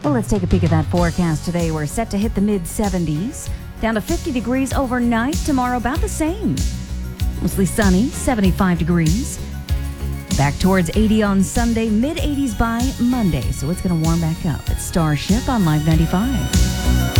Well, let's take a peek at that forecast today. We're set to hit the mid-70s, down to 50 degrees overnight. Tomorrow, about the same. Mostly sunny, 75 degrees. Back towards 80 on Sunday, mid-80s by Monday. So it's going to warm back up. It's Starship on Live 95.